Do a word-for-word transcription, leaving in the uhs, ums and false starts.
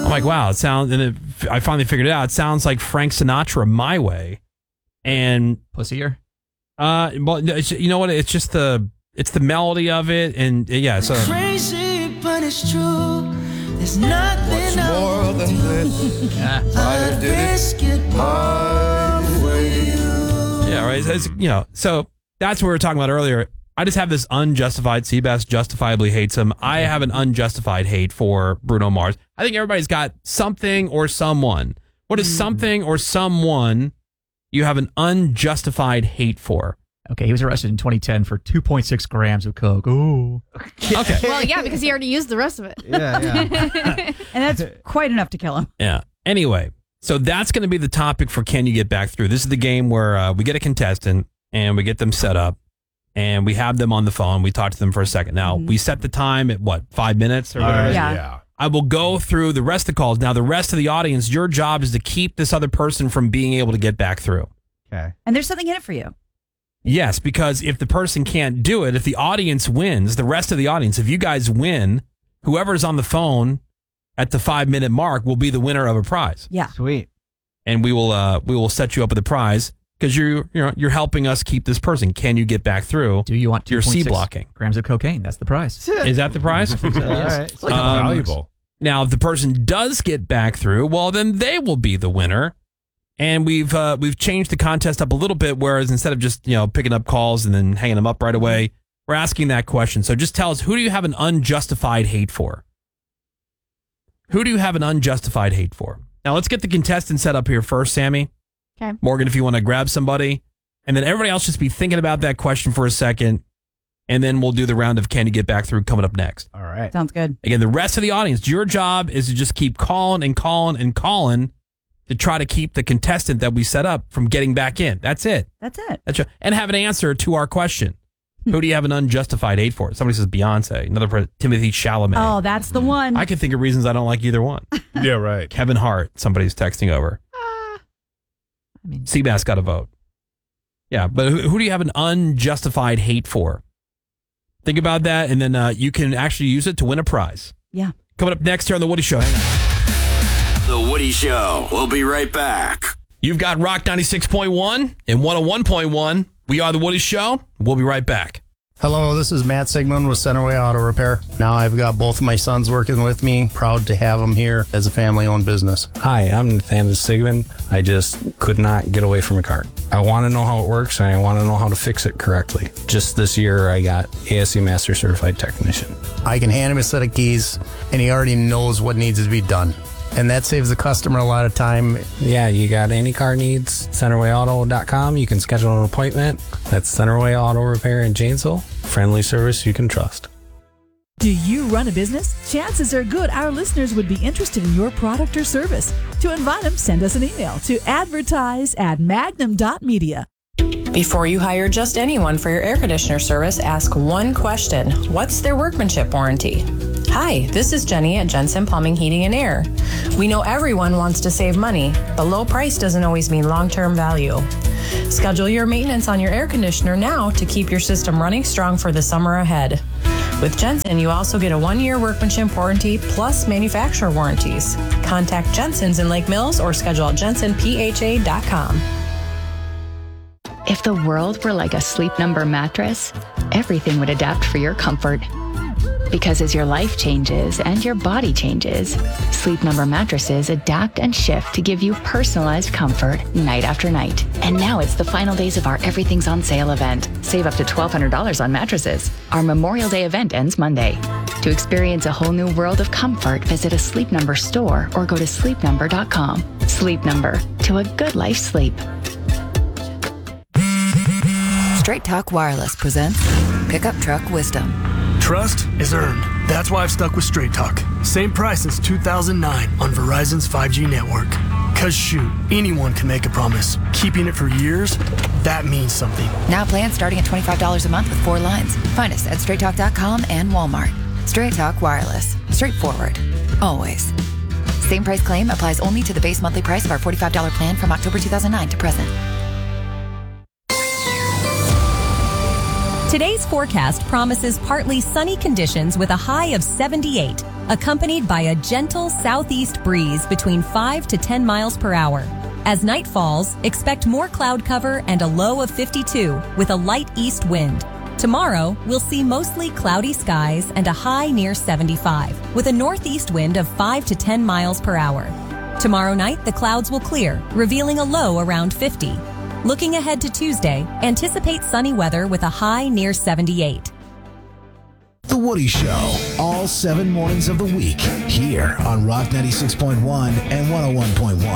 I'm like, wow, it sounds, and it, I finally figured it out. It sounds like Frank Sinatra, My Way. And Pussier? Uh, well, it's, you know what? It's just the, it's the melody of it. And yeah, so. Crazy, but it's true. There's nothing more than this. Yeah. I did risk it all for you. Yeah, right. It's, you know, so that's what we were talking about earlier. I just have this unjustified, Seabass justifiably hates him. I have an unjustified hate for Bruno Mars. I think everybody's got something or someone. What is something or someone you have an unjustified hate for? Okay, he was arrested in twenty ten for two point six grams of coke. Ooh. Okay. Well, yeah, because he already used the rest of it. Yeah, yeah. And that's quite enough to kill him. Yeah. Anyway, so that's going to be the topic for Can You Get Back Through? This is the game where uh, we get a contestant and we get them set up. And we have them on the phone. We talk to them for a second. Now, mm-hmm. we set the time at, what, five minutes? Or whatever? Uh, yeah. yeah. I will go through the rest of the calls. Now, the rest of the audience, your job is to keep this other person from being able to get back through. Okay. And there's something in it for you. Yes, because if the person can't do it, if the audience wins, the rest of the audience, if you guys win, whoever's on the phone at the five-minute mark will be the winner of a prize. Yeah. Sweet. And we will uh, we will set you up with a prize. Because you're you're you're helping us keep this person. Can you get back through? Do you want your C blocking grams of cocaine? That's the prize. Is that the prize? All right. It's like Um, valuable. Now, if the person does get back through, well, then they will be the winner. And we've uh, we've changed the contest up a little bit. Whereas instead of just you know picking up calls and then hanging them up right away, we're asking that question. So just tell us, who do you have an unjustified hate for? Who do you have an unjustified hate for? Now, let's get the contestant set up here first, Sammy. Okay. Morgan, if you want to grab somebody, and then everybody else just be thinking about that question for a second, and then we'll do the round of Can You Get Back Through coming up next. All right. Sounds good. Again, the rest of the audience, your job is to just keep calling and calling and calling to try to keep the contestant that we set up from getting back in. That's it. That's it. That's your, and have an answer to our question. Who do you have an unjustified hate for? Somebody says Beyonce. Another person, Timothy Chalamet. Oh, that's the one. I can think of reasons I don't like either one. Yeah, right. Kevin Hart, somebody's texting over. I mean, Seabass got a vote. Yeah, but who, who do you have an unjustified hate for? Think about that, and then uh, you can actually use it to win a prize. Yeah. Coming up next here on The Woody Show. The Woody Show. We'll be right back. You've got Rock ninety-six point one and one oh one point one. We are The Woody Show. We'll be right back. Hello, this is Matt Sigmund with Centerway Auto Repair. Now I've got both of my sons working with me. Proud to have them here as a family-owned business. Hi, I'm Nathaniel Sigmund. I just could not get away from a cart. I want to know how it works, and I want to know how to fix it correctly. Just this year, I got A S C Master Certified Technician. I can hand him a set of keys, and he already knows what needs to be done. And that saves the customer a lot of time. Yeah, you got any car needs, centerway auto dot com. You can schedule an appointment. That's Centerway Auto Repair in Janesville. Friendly service you can trust. Do you run a business? Chances are good our listeners would be interested in your product or service. To invite them, send us an email to advertise at magnum dot media. Before you hire just anyone for your air conditioner service, ask one question. What's their workmanship warranty? Hi, this is Jenny at Jensen Plumbing, Heating, and Air. We know everyone wants to save money, but low price doesn't always mean long-term value. Schedule your maintenance on your air conditioner now to keep your system running strong for the summer ahead. With Jensen, you also get a one-year workmanship warranty plus manufacturer warranties. Contact Jensen's in Lake Mills or schedule at jensen p h a dot com. If the world were like a Sleep Number mattress, everything would adapt for your comfort. Because as your life changes and your body changes, Sleep Number mattresses adapt and shift to give you personalized comfort night after night. And now it's the final days of our Everything's on Sale event. Save up to twelve hundred dollars on mattresses. Our Memorial Day event ends Monday. To experience a whole new world of comfort, visit a Sleep Number store or go to sleep number dot com. Sleep Number, to a good life sleep. Straight Talk Wireless presents Pickup Truck Wisdom. Trust is earned. That's why I've stuck with Straight Talk. Same price since two thousand nine on Verizon's five G network. Cause shoot, anyone can make a promise. Keeping it for years, that means something. Now plans starting at twenty-five dollars a month with four lines. Find us at straight talk dot com and Walmart. Straight Talk Wireless. Straightforward. Always. Same price claim applies only to the base monthly price of our forty-five dollars plan from October two thousand nine to present. Today's forecast promises partly sunny conditions with a high of seventy-eight. accompanied by a gentle southeast breeze between five to ten miles per hour. As night falls, expect more cloud cover and a low of fifty-two with a light east wind. Tomorrow, we'll see mostly cloudy skies and a high near seventy-five, with a northeast wind of five to ten miles per hour. Tomorrow night, the clouds will clear, revealing a low around fifty. Looking ahead to Tuesday, anticipate sunny weather with a high near seventy-eight. The Woody Show, all seven mornings of the week, here on Rock ninety-six point one and one oh one point one.